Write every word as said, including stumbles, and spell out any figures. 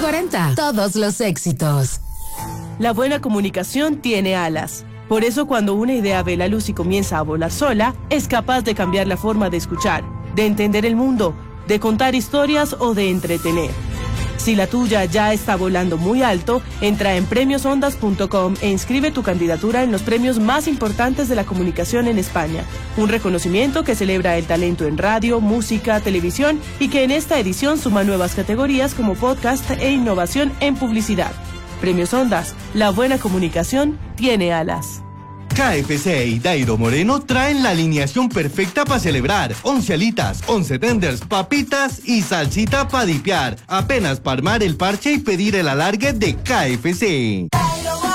cuarenta. Todos los éxitos. La buena comunicación tiene alas. Por eso cuando una idea ve la luz y comienza a volar sola, es capaz de cambiar la forma de escuchar, de entender el mundo, de contar historias o de entretener. Si la tuya ya está volando muy alto, entra en premios ondas punto com e inscribe tu candidatura en los premios más importantes de la comunicación en España. Un reconocimiento que celebra el talento en radio, música, televisión y que en esta edición suma nuevas categorías como podcast e innovación en publicidad. Premios Ondas, la buena comunicación tiene alas. K F C y Dairo Moreno traen la alineación perfecta para celebrar. once alitas, once tenders, papitas y salsita para dipear. Apenas para armar el parche y pedir el alargue de K F C.